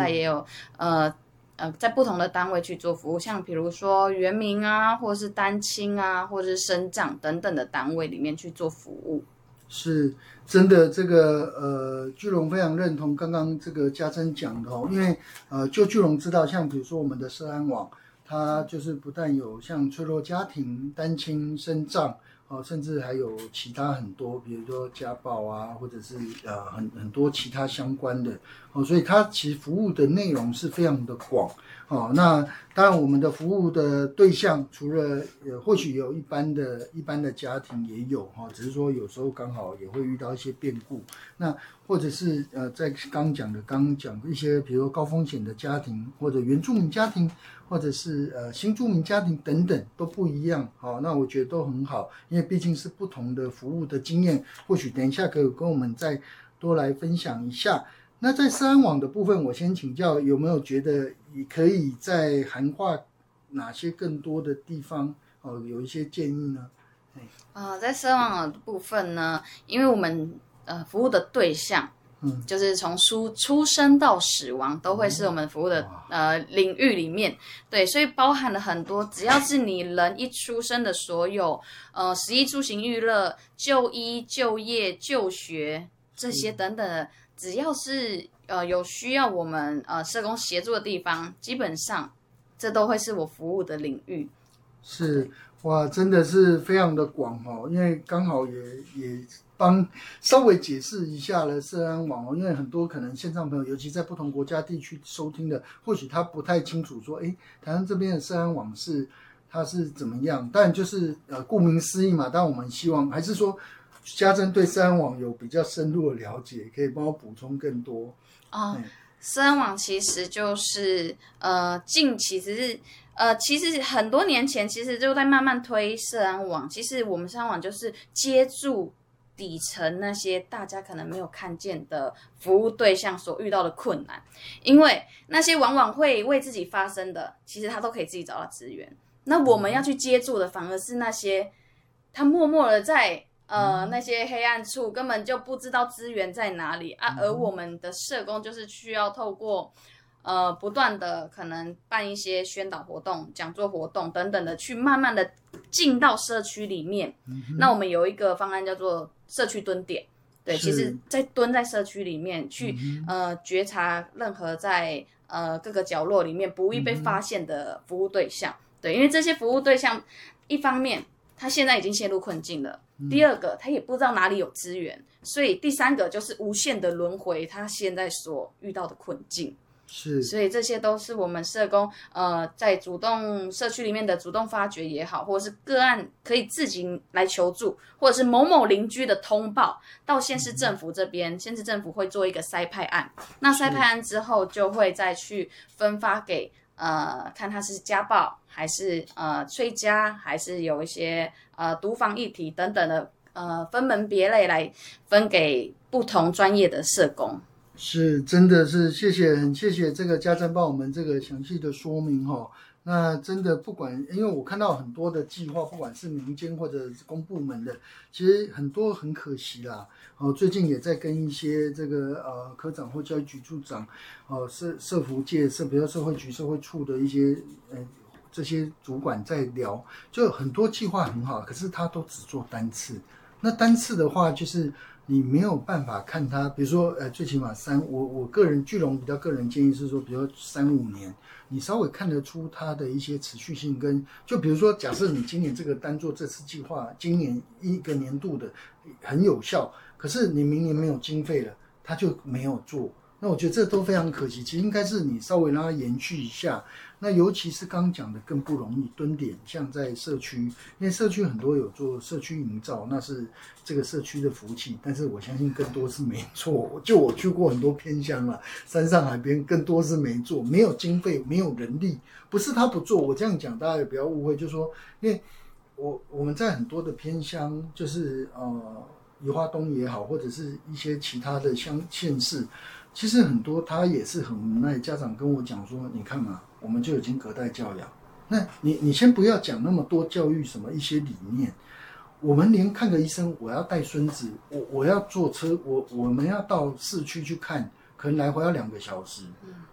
他也有在不同的单位去做服务，像比如说原民啊，或是单亲啊，或是身障等等的单位里面去做服务。 是真的，这个巨龙非常认同刚刚这个嘉珍讲的因为就巨龙知道，像比如说我们的社安网，它就是不但有像脆弱家庭、单亲、身障甚至还有其他很多，比如说家暴啊，或者是很多其他相关的所以它其实服务的内容是非常的广那当然我们的服务的对象除了或许有一般的家庭也有只是说有时候刚好也会遇到一些变故，那或者是在刚讲一些比如说高风险的家庭，或者原住民家庭，或者是新住民家庭等等都不一样那我觉得都很好，因为毕竟是不同的服务的经验，或许等一下可以跟我们再多来分享一下。那在社安网的部分，我先请教有没有觉得可以在涵化哪些更多的地方有一些建议呢？ 在社安网的部分呢，因为我们服务的对象就是从出生到死亡都会是我们服务的领域里面，对，所以包含了很多，只要是你人一出生的所有食衣住行娱乐、就医、就业、就学这些等等的，只要是有需要我们社工协助的地方，基本上这都会是我服务的领域。 是哇，真的是非常的广因为刚好也帮稍微解释一下了社安网因为很多可能线上朋友，尤其在不同国家地区收听的，或许他不太清楚说台湾这边的社安网它是怎么样，但就是顾名思义嘛，但我们希望还是说嘉珍对社安网有比较深入的了解，可以帮我补充更多社安网其实就是近期其实很多年前其实就在慢慢推社安网，其实我们社安网就是接住底层那些大家可能没有看见的服务对象所遇到的困难，因为那些往往会为自己发声的，其实他都可以自己找到资源，那我们要去接住的反而是那些他默默的在那些黑暗处根本就不知道资源在哪里而我们的社工就是需要透过不断的可能办一些宣导活动、讲座活动等等的，去慢慢的进到社区里面。那我们有一个方案叫做社区蹲点，对，其实在蹲在社区里面去觉察任何在各个角落里面不易被发现的服务对象，对，因为这些服务对象一方面他现在已经陷入困境了，第二个他也不知道哪里有资源，所以第三个就是无限的轮回他现在所遇到的困境。 是， 所以这些都是我们社工在主动社区里面的主动发掘也好，或者是个案可以自己来求助，或者是某某邻居的通报到县市政府这边，县市政府会做一个筛派案，那筛派案之后就会再去分发给看他是家暴还是催家，还是有一些毒防议题等等的分门别类来分给不同专业的社工。 是，真的是很谢谢这个嘉珍帮我们这个详细的说明那真的不管，因为我看到很多的计划，不管是民间或者是公部门的，其实很多很可惜啦最近也在跟一些这个科长或教育局处长社福界比如社会局社会处的一些这些主管在聊，就很多计划很好，可是他都只做单次，那单次的话就是你没有办法看它，比如说最起码我个人巨龙比较个人建议是说，比如说3-5年，你稍微看得出它的一些持续性跟，就比如说假设你今年这个单做这次计划，今年一个年度的很有效，可是你明年没有经费了，它就没有做。那我觉得这都非常可惜，其实应该是你稍微让它延续一下。那尤其是刚讲的更不容易蹲点，像在社区，因为社区很多有做社区营造，那是这个社区的福气，但是我相信更多是没做。就我去过很多偏乡了，山上海边更多是没做，没有经费，没有人力，不是他不做，我这样讲大家也不要误会，就是说，因为我们在很多的偏乡，就是宜花东也好，或者是一些其他的县市。其实很多他也是很无奈，家长跟我讲说，你看嘛，我们就已经隔代教养，那你先不要讲那么多教育什么一些理念，我们连看个医生，我要带孙子，我要坐车，我们要到市区去看，可能来回要2个小时，